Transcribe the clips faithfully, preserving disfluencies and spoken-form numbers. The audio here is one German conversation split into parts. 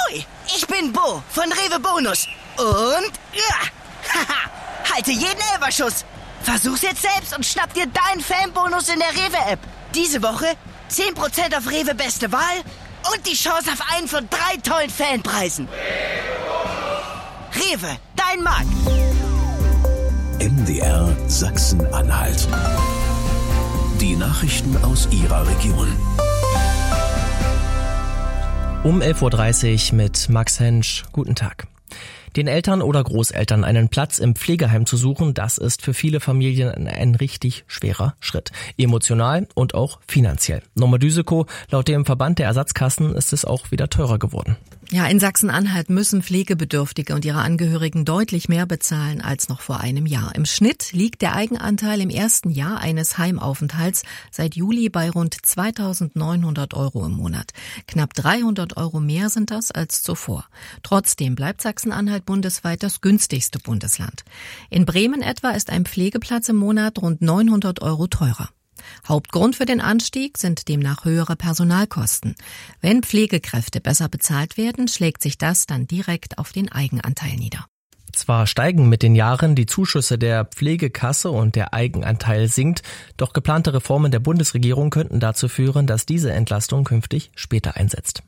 Ahoi, ich bin Bo von Rewe Bonus. Und, ja, haha, halte jeden Elferschuss. Versuch's jetzt selbst und schnapp dir deinen Fanbonus in der Rewe-App. Diese Woche zehn Prozent auf Rewe Beste Wahl und die Chance auf einen von drei tollen Fanpreisen. Rewe, dein Markt. M D R Sachsen-Anhalt. Die Nachrichten aus Ihrer Region. Um elf Uhr dreißig mit Max Hensch. Guten Tag. Den Eltern oder Großeltern einen Platz im Pflegeheim zu suchen, das ist für viele Familien ein richtig schwerer Schritt. Emotional und auch finanziell. Norma Düseko, laut dem Verband der Ersatzkassen ist es auch wieder teurer geworden. Ja, in Sachsen-Anhalt müssen Pflegebedürftige und ihre Angehörigen deutlich mehr bezahlen als noch vor einem Jahr. Im Schnitt liegt der Eigenanteil im ersten Jahr eines Heimaufenthalts seit Juli bei rund zweitausendneunhundert Euro im Monat. Knapp dreihundert Euro mehr sind das als zuvor. Trotzdem bleibt Sachsen-Anhalt bundesweit das günstigste Bundesland. In Bremen etwa ist ein Pflegeplatz im Monat rund neunhundert Euro teurer. Hauptgrund für den Anstieg sind demnach höhere Personalkosten. Wenn Pflegekräfte besser bezahlt werden, schlägt sich das dann direkt auf den Eigenanteil nieder. Zwar steigen mit den Jahren die Zuschüsse der Pflegekasse und der Eigenanteil sinkt, doch geplante Reformen der Bundesregierung könnten dazu führen, dass diese Entlastung künftig später einsetzt.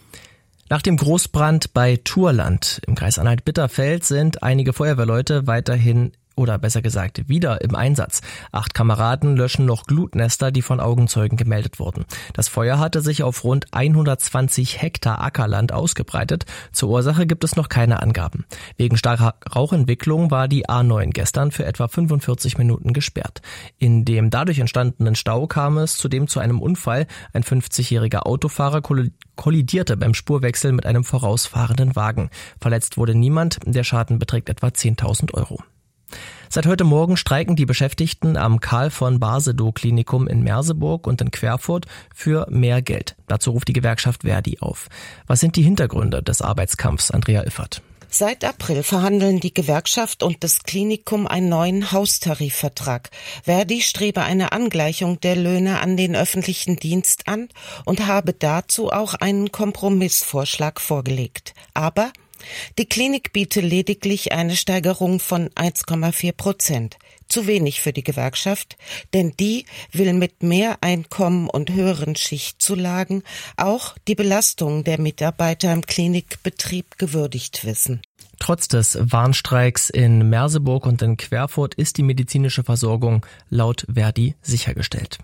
Nach dem Großbrand bei Thurland im Kreis Anhalt-Bitterfeld sind einige Feuerwehrleute weiterhin oder besser gesagt wieder im Einsatz. Acht Kameraden löschen noch Glutnester, die von Augenzeugen gemeldet wurden. Das Feuer hatte sich auf rund hundertzwanzig Hektar Ackerland ausgebreitet. Zur Ursache gibt es noch keine Angaben. Wegen starker Rauchentwicklung war die A neun gestern für etwa fünfundvierzig Minuten gesperrt. In dem dadurch entstandenen Stau kam es zudem zu einem Unfall. Ein fünfzigjähriger Autofahrer kollidierte beim Spurwechsel mit einem vorausfahrenden Wagen. Verletzt wurde niemand. Der Schaden beträgt etwa zehntausend Euro. Seit heute Morgen streiken die Beschäftigten am Karl von Basedow Klinikum in Merseburg und in Querfurt für mehr Geld. Dazu ruft die Gewerkschaft Verdi auf. Was sind die Hintergründe des Arbeitskampfs, Andrea Iffert? Seit April verhandeln die Gewerkschaft und das Klinikum einen neuen Haustarifvertrag. Verdi strebe eine Angleichung der Löhne an den öffentlichen Dienst an und habe dazu auch einen Kompromissvorschlag vorgelegt. Aber die Klinik biete lediglich eine Steigerung von eins Komma vier Prozent. Zu wenig für die Gewerkschaft, denn die will mit mehr Einkommen und höheren Schichtzulagen auch die Belastung der Mitarbeiter im Klinikbetrieb gewürdigt wissen. Trotz des Warnstreiks in Merseburg und in Querfurt ist die medizinische Versorgung laut Verdi sichergestellt.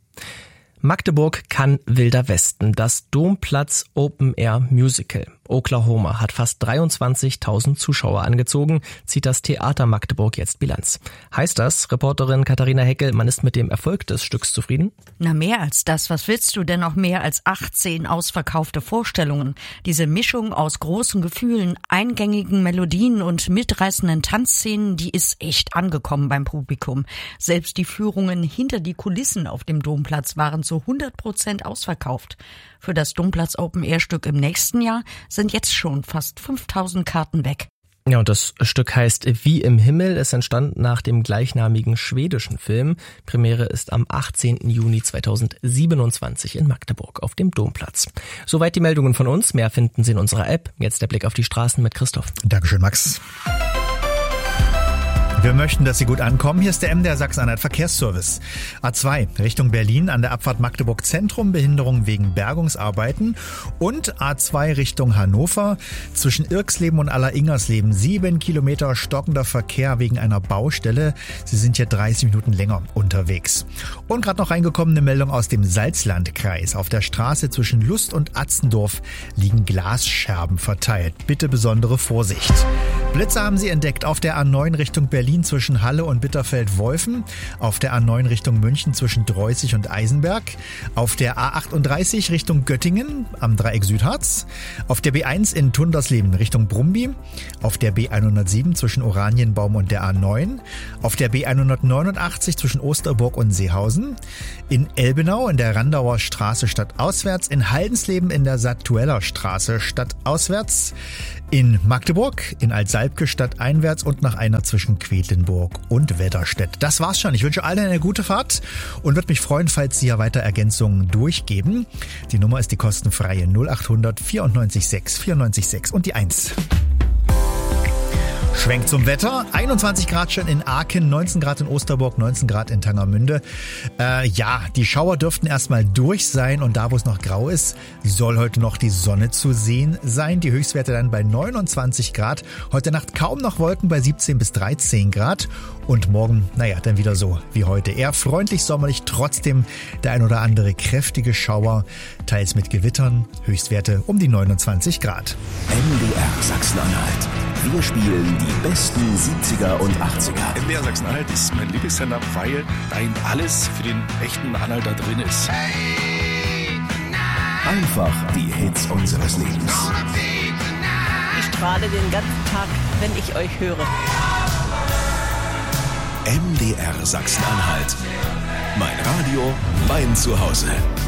Magdeburg kann Wilder Westen, das Domplatz Open Air Musical. Oklahoma hat fast dreiundzwanzigtausend Zuschauer angezogen, zieht das Theater Magdeburg jetzt Bilanz. Heißt das, Reporterin Katharina Heckel, man ist mit dem Erfolg des Stücks zufrieden? Na, mehr als das. Was willst du denn noch mehr als achtzehn ausverkaufte Vorstellungen? Diese Mischung aus großen Gefühlen, eingängigen Melodien und mitreißenden Tanzszenen, die ist echt angekommen beim Publikum. Selbst die Führungen hinter die Kulissen auf dem Domplatz waren zu hundert Prozent ausverkauft. Für das Domplatz Open-Air-Stück im nächsten Jahr sind jetzt schon fast fünftausend Karten weg. Ja, und das Stück heißt Wie im Himmel. Es entstand nach dem gleichnamigen schwedischen Film. Premiere ist am achtzehnten Juni zweitausendsiebenundzwanzig in Magdeburg auf dem Domplatz. Soweit die Meldungen von uns. Mehr finden Sie in unserer App. Jetzt der Blick auf die Straßen mit Christoph. Dankeschön, Max. Wir möchten, dass Sie gut ankommen. Hier ist der M D R Sachsen-Anhalt Verkehrsservice. A zwei Richtung Berlin an der Abfahrt Magdeburg Zentrum, Behinderung wegen Bergungsarbeiten. Und A zwei Richtung Hannover zwischen Irksleben und Aller-Ingersleben. Sieben Kilometer stockender Verkehr wegen einer Baustelle. Sie sind hier dreißig Minuten länger unterwegs. Und gerade noch reingekommene Meldung aus dem Salzlandkreis. Auf der Straße zwischen Lust und Atzendorf liegen Glasscherben verteilt. Bitte besondere Vorsicht. Blitze haben Sie entdeckt auf der A neun Richtung Berlin zwischen Halle und Bitterfeld-Wolfen, auf der A neun Richtung München zwischen Dreußig und Eisenberg, auf der A achtunddreißig Richtung Göttingen am Dreieck Südharz, auf der B eins in Tundersleben Richtung Brumby, auf der B hundertsieben zwischen Oranienbaum und der A neun, auf der B hundertneunundachtzig zwischen Osterburg und Seehausen, in Elbenau in der Randauer Straße stadtauswärts, in Haldensleben in der Sattueller Straße stadtauswärts, in Magdeburg, in Altsalzgitter Albgestadt einwärts und nach einer zwischen Quedlinburg und Wedderstedt. Das war's schon. Ich wünsche allen eine gute Fahrt und würde mich freuen, falls Sie ja weiter Ergänzungen durchgeben. Die Nummer ist die kostenfreie null acht hundert vierundneunzig sechs vierundneunzig sechs und die eins. Schwenk zum Wetter. einundzwanzig Grad schon in Aachen, neunzehn Grad in Osterburg, neunzehn Grad in Tangermünde. Äh, ja, die Schauer dürften erstmal durch sein und da, wo es noch grau ist, soll heute noch die Sonne zu sehen sein. Die Höchstwerte dann bei neunundzwanzig Grad. Heute Nacht kaum noch Wolken bei siebzehn bis dreizehn Grad. Und morgen, naja, dann wieder so wie heute. Eher freundlich, sommerlich, trotzdem der ein oder andere kräftige Schauer, teils mit Gewittern, Höchstwerte um die neunundzwanzig Grad. M D R Sachsen-Anhalt. Wir spielen die besten siebziger und achtziger. M D R Sachsen-Anhalt ist mein Lieblingssender, weil da eben alles für den echten Anhalter drin ist. Einfach die Hits unseres Lebens. Ich strahle den ganzen Tag, wenn ich euch höre. M D R Sachsen-Anhalt. Mein Radio, mein Zuhause.